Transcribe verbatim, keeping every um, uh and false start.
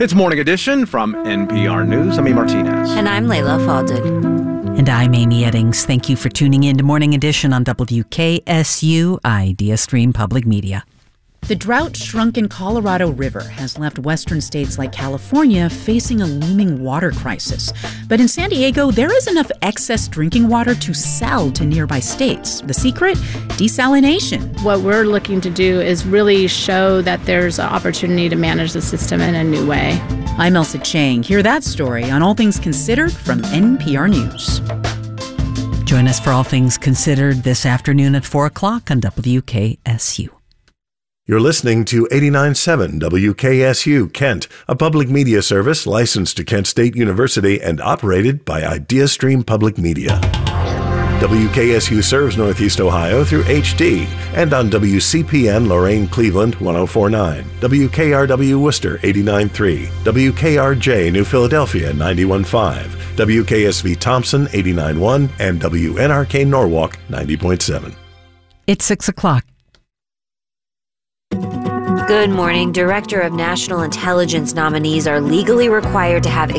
It's Morning Edition from N P R News. I'm E. Martinez. And I'm Layla Falded. And I'm Amy Eddings. Thank you for tuning in to Morning Edition on W K S U Idea Stream Public Media. The drought-shrunken Colorado River has left western states like California facing a looming water crisis. But in San Diego, there is enough excess drinking water to sell to nearby states. The secret? Desalination. What we're looking to do is really show that there's an opportunity to manage the system in a new way. I'm Elsa Chang. Hear that story on All Things Considered from N P R News. Join us for All Things Considered this afternoon at four o'clock on W K S U. You're listening to eighty-nine point seven W K S U Kent, a public media service licensed to Kent State University and operated by IdeaStream Public Media. W K S U serves Northeast Ohio through H D and on W C P N Lorain Cleveland one oh four point nine, W K R W Worcester eighty-nine point three, W K R J New Philadelphia ninety-one point five, W K S V Thompson eighty-nine point one, and W N R K Norwalk ninety point seven. It's six o'clock. Good morning. Director of National Intelligence nominees are legally required to have